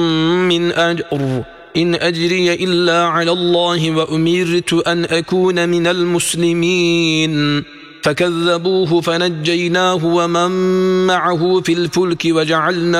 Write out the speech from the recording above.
من أجر إن أجري إلا على الله وأمرت أن أكون من المسلمين فكذبوه فنجيناه ومن معه في الفلك وجعلنا